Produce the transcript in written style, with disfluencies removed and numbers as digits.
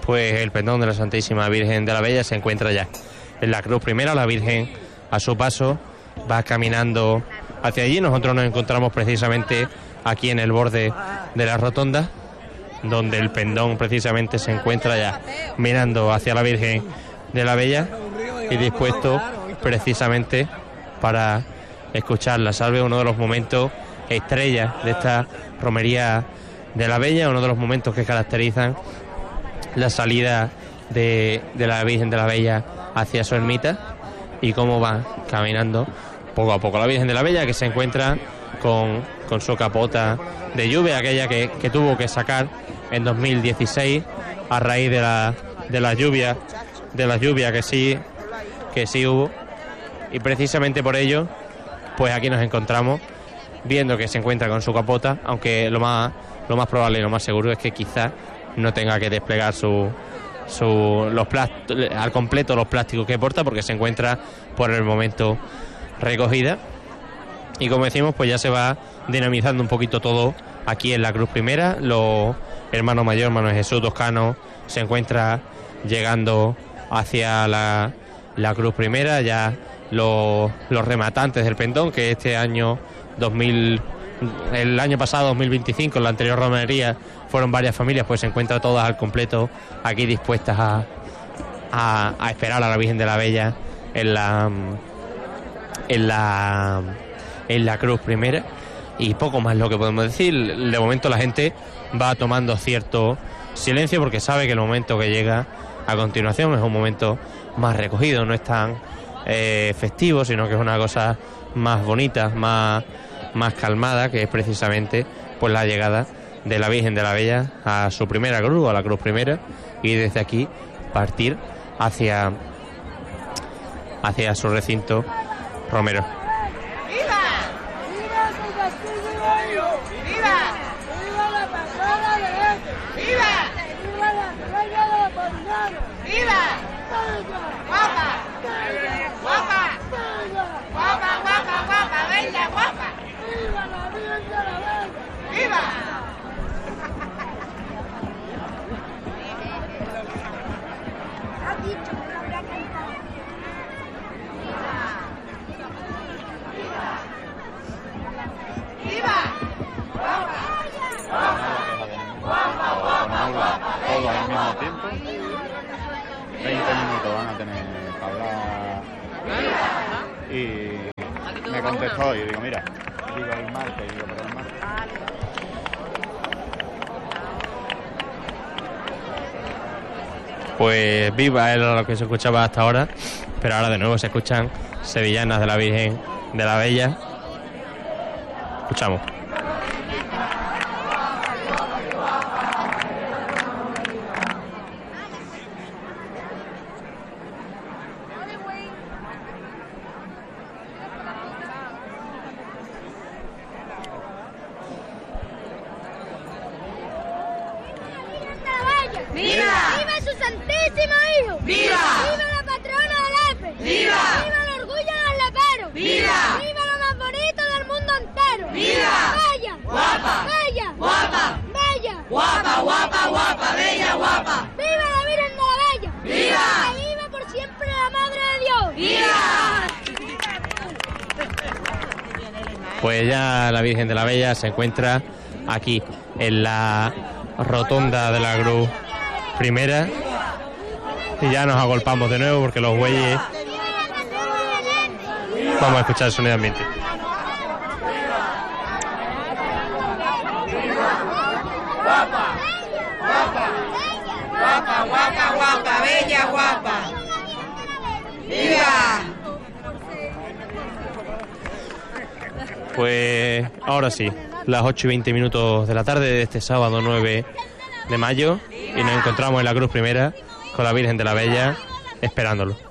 pues el pendón de la Santísima Virgen de la Bella se encuentra ya en la cruz primera. La Virgen a su paso va caminando hacia allí. Nosotros nos encontramos precisamente aquí en el borde de la rotonda, donde el pendón precisamente se encuentra ya mirando hacia la Virgen de la Bella y dispuesto precisamente para escuchar la salve, uno de los momentos estrellas de esta romería de la Bella, uno de los momentos que caracterizan la salida de la Virgen de la Bella hacia su ermita y cómo va caminando poco a poco la Virgen de la Bella, que se encuentra con su capota de lluvia, aquella que tuvo que sacar en 2016 a raíz de la lluvia que sí hubo, y precisamente por ello pues aquí nos encontramos viendo que se encuentra con su capota, aunque lo más probable y lo más seguro es que quizás no tenga que desplegar al completo los plásticos que porta, porque se encuentra por el momento recogida. Y como decimos, pues ya se va dinamizando un poquito todo aquí en la cruz primera. Los hermanos mayor, hermano Jesús Toscano, se encuentra llegando hacia la cruz primera. Ya los rematantes del pendón, que este año el año pasado 2025, en la anterior romería fueron varias familias, pues se encuentran todas al completo aquí dispuestas a esperar a la Virgen de la Bella en la cruz primera. Y poco más lo que podemos decir. De momento la gente va tomando cierto silencio, porque sabe que el momento que llega a continuación es un momento más recogido, no es tan festivo, sino que es una cosa más bonita, más calmada, que es precisamente pues la llegada de la Virgen de la Bella a su primera cruz, a la cruz primera, y desde aquí partir hacia su recinto romero. ¡Viva! ¡Viva su castillo! ¡Viva! ¡Viva la patrona de este! ¡Viva! ¡Viva la reina de los paisanos! ¡Viva! ¡Guapa! ¡Guapa! ¡Guapa, guapa, guapa! ¡Bella, guapa! ¡Viva la Virgen de la Bella! ¡Viva! Ha dicho que lo habrá cantado. ¡Viva! ¡Guapa! ¡Guapa, guapa, guapa! Todo al mismo tiempo. 20 minutos van a tener para hablar. Y me contestó y digo, mira, digo el martes, pero el martes. Pues viva era lo que se escuchaba hasta ahora, pero ahora de nuevo se escuchan sevillanas de la Virgen de la Bella. Escuchamos. ¡Viva! ¡Viva su santísimo hijo! ¡Viva! ¡Viva la patrona del Efe! ¡Viva! ¡Viva el orgullo del leperos! ¡Viva! ¡Viva lo más bonito del mundo entero! ¡Viva! ¡Bella! ¡Guapa! ¡Bella! ¡Guapa! ¡Bella! ¡Guapa, guapa, guapa! ¡Bella, guapa! ¡Viva la Virgen de la Bella! ¡Viva! ¡Que viva por siempre la Madre de Dios! ¡Viva! Pues ya la Virgen de la Bella se encuentra aquí en la rotonda de la cruz primera y ya nos agolpamos de nuevo porque los bueyes. Vamos a escuchar el sonido ambiente. ¡Guapa! ¡Guapa! ¡Guapa, guapa, guapa! ¡Bella, guapa! ¡Viva! Pues ahora sí, las 8:20 de la tarde de este sábado 9 de mayo, y nos encontramos en la cruz primera con la Virgen de la Bella esperándolo.